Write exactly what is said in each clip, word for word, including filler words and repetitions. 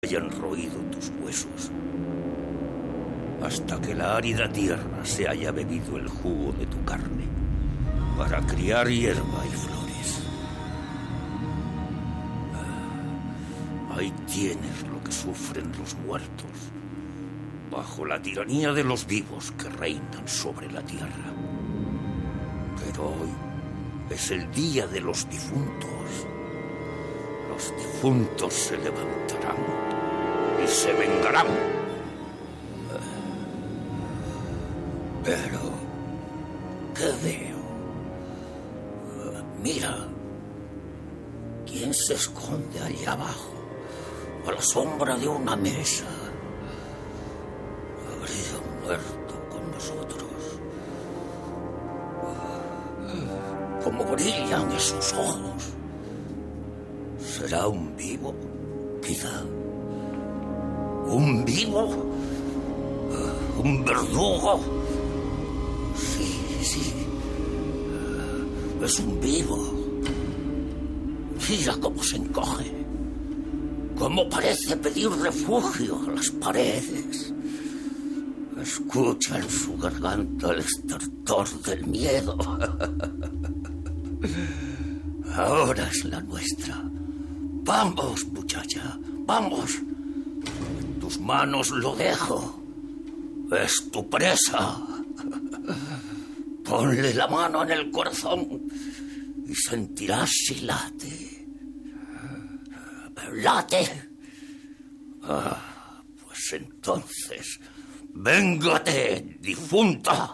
hayan roído tus huesos, hasta que la árida tierra se haya bebido el jugo de tu carne, para criar hierba y flores. Ah, ahí tienes lo que sufren los muertos, bajo la tiranía de los vivos que reinan sobre la tierra. Pero hoy es el día de los difuntos. Los difuntos se levantarán y se vengarán. Pero, ¿qué veo? Mira, ¿quién se esconde allí abajo, a la sombra de una mesa? Habría muerto con nosotros. ¿Cómo brillan esos ojos? ¿Será un vivo? Quizá. ¿Un vivo? ¿Un verdugo? Sí, sí. Es un vivo. Mira cómo se encoge. Cómo parece pedir refugio a las paredes. Escucha en su garganta el estertor del miedo. Ahora es la nuestra. Vamos, muchacha, vamos. En tus manos lo dejo. Es tu presa. Ponle la mano en el corazón y sentirás si late. ¿Late? Ah, pues entonces, véngate, difunta.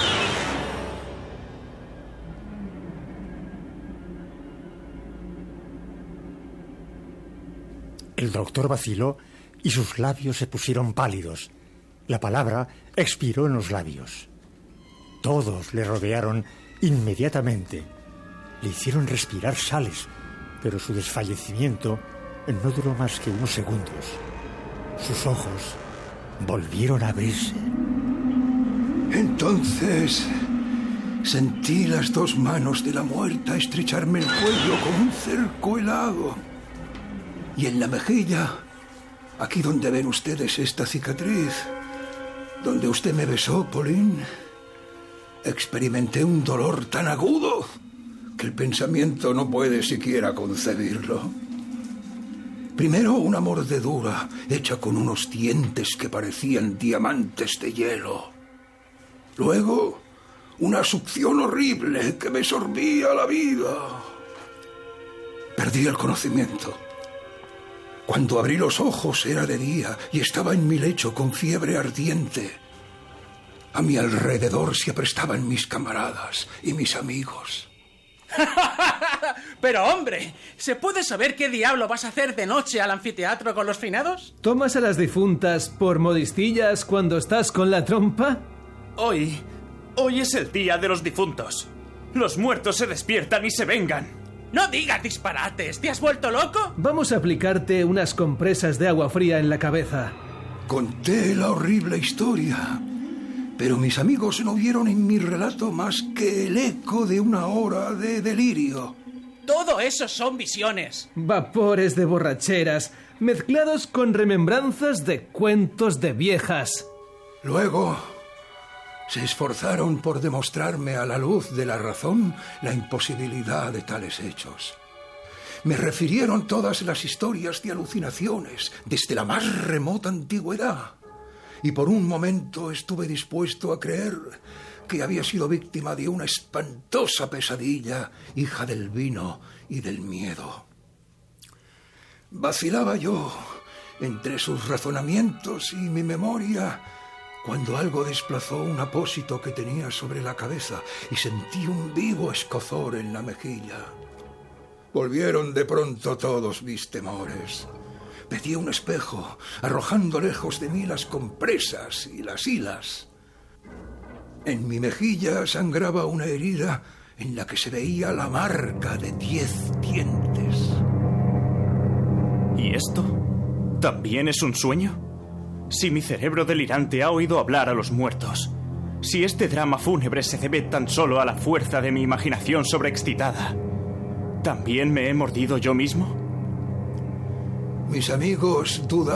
El doctor vaciló y sus labios se pusieron pálidos. La palabra expiró en los labios. Todos le rodearon inmediatamente. Le hicieron respirar sales, pero su desfallecimiento no duró más que unos segundos. Sus ojos volvieron a abrirse. Entonces sentí las dos manos de la muerta estrecharme el cuello como un cerco helado. Y en la mejilla, aquí donde ven ustedes esta cicatriz, donde usted me besó, Pauline, experimenté un dolor tan agudo que el pensamiento no puede siquiera concebirlo. Primero una mordedura hecha con unos dientes que parecían diamantes de hielo. Luego una succión horrible que me sorbía la vida. Perdí el conocimiento. Cuando abrí los ojos era de día y estaba en mi lecho con fiebre ardiente. A mi alrededor se aprestaban mis camaradas y mis amigos. Pero hombre, ¿se puede saber qué diablo vas a hacer de noche al anfiteatro con los finados? ¿Tomas a las difuntas por modistillas cuando estás con la trompa? Hoy, hoy es el día de los difuntos. Los muertos se despiertan y se vengan. ¡No digas disparates! ¿Te has vuelto loco? Vamos a aplicarte unas compresas de agua fría en la cabeza. Conté la horrible historia, pero mis amigos no vieron en mi relato más que el eco de una hora de delirio. Todo eso son visiones. Vapores de borracheras, mezclados con remembranzas de cuentos de viejas. Luego se esforzaron por demostrarme a la luz de la razón la imposibilidad de tales hechos. Me refirieron todas las historias de alucinaciones desde la más remota antigüedad, y por un momento estuve dispuesto a creer que había sido víctima de una espantosa pesadilla, hija del vino y del miedo. Vacilaba yo entre sus razonamientos y mi memoria cuando algo desplazó un apósito que tenía sobre la cabeza y sentí un vivo escozor en la mejilla. Volvieron de pronto todos mis temores. Pedí un espejo, arrojando lejos de mí las compresas y las hilas. En mi mejilla sangraba una herida en la que se veía la marca de diez dientes. ¿Y esto? ¿También es un sueño? Si mi cerebro delirante ha oído hablar a los muertos, si este drama fúnebre se debe tan solo a la fuerza de mi imaginación sobreexcitada, ¿también me he mordido yo mismo? Mis amigos dudan